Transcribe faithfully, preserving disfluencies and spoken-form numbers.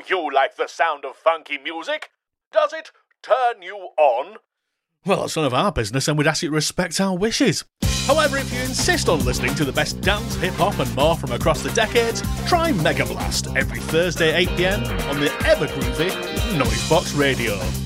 you like the sound of funky music? Does it turn you on? Well, that's none of our business, and we'd ask you to respect our wishes. However, if you insist on listening to the best dance, hip-hop and more from across the decades, try Mega Blast every Thursday at eight p m on the ever-groovy Noisebox Radio.